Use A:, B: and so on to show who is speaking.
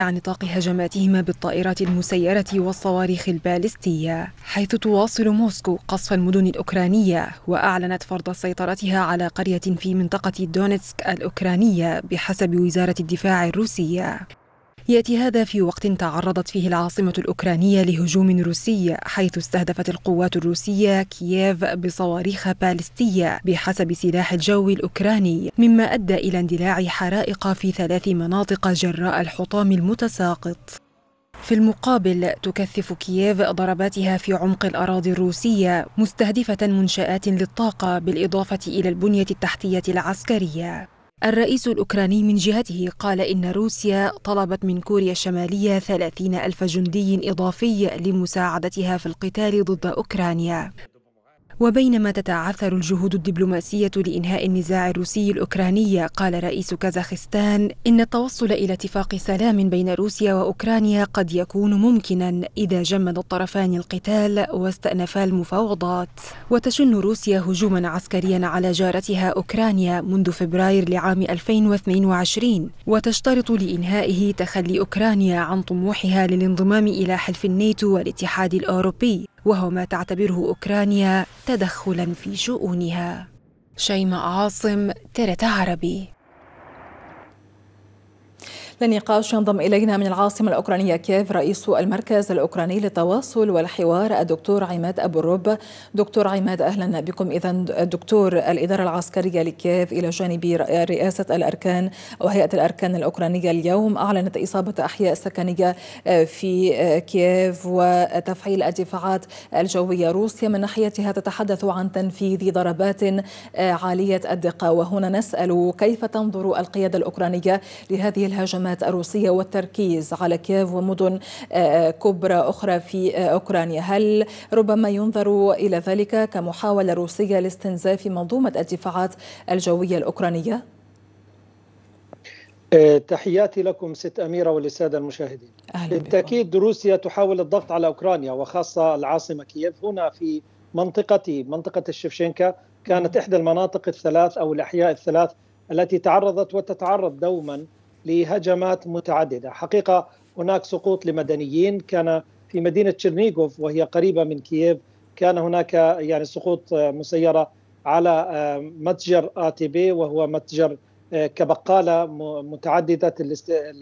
A: عن نطاق هجماتهما بالطائرات المسيرة والصواريخ البالستية، حيث تواصل موسكو قصف المدن الأوكرانية، وأعلنت فرض سيطرتها على قرية في منطقة دونيتسك الأوكرانية بحسب وزارة الدفاع الروسية. يأتي هذا في وقت تعرضت فيه العاصمة الأوكرانية لهجوم روسي، حيث استهدفت القوات الروسية كييف بصواريخ باليستية بحسب سلاح الجو الأوكراني، مما أدى إلى اندلاع حرائق في 3 مناطق جراء الحطام المتساقط. في المقابل تكثف كييف ضرباتها في عمق الأراضي الروسية، مستهدفة منشآت للطاقة بالإضافة إلى البنية التحتية العسكرية. الرئيس الأوكراني من جهته قال إن روسيا طلبت من كوريا الشمالية 30,000 جندي إضافي لمساعدتها في القتال ضد أوكرانيا. وبينما تتعثر الجهود الدبلوماسية لإنهاء النزاع الروسي الأوكراني، قال رئيس كازاخستان إن التوصل إلى اتفاق سلام بين روسيا وأوكرانيا قد يكون ممكنا إذا جمد الطرفان القتال واستأنفا المفاوضات. وتشن روسيا هجوما عسكريا على جارتها أوكرانيا منذ فبراير لعام 2022، وتشترط لإنهائه تخلي أوكرانيا عن طموحها للانضمام إلى حلف الناتو والاتحاد الأوروبي، وهو ما تعتبره أوكرانيا تدخلاً في شؤونها. شيماء عاصم، ترت عربي.
B: للنقاش ينضم إلينا من العاصمة الأوكرانية كييف رئيس المركز الأوكراني للتواصل والحوار الدكتور عماد أبو الرب. دكتور عماد، أهلا بكم. إذن دكتور، الإدارة العسكرية لكييف إلى جانب رئاسة الأركان أو هيئة الأركان الأوكرانية اليوم أعلنت إصابة أحياء سكنية في كييف وتفعيل الدفاعات الجوية. روسيا من ناحيتها تتحدث عن تنفيذ ضربات عالية الدقة، وهنا نسأل كيف تنظر القيادة الأوكرانية لهذه الهجمات الروسية والتركيز على كييف ومدن كبرى أخرى في أوكرانيا؟ هل ربما ينظر إلى ذلك كمحاولة روسية لاستنزاف منظومة الدفاعات الجوية الأوكرانية؟
C: تحياتي لكم ست أميرة وللسادة المشاهدين. بالتأكيد روسيا تحاول الضغط على أوكرانيا وخاصة العاصمة كييف. هنا في منطقة الشفشنكا كانت إحدى المناطق الثلاث أو الأحياء الثلاث التي تعرضت وتتعرض دوما لهجمات متعددة. حقيقة هناك سقوط لمدنيين، كان في مدينة تشيرنيغوف وهي قريبة من كييف كان هناك يعني سقوط مسيرة على متجر ATB، وهو متجر كبقالة متعددة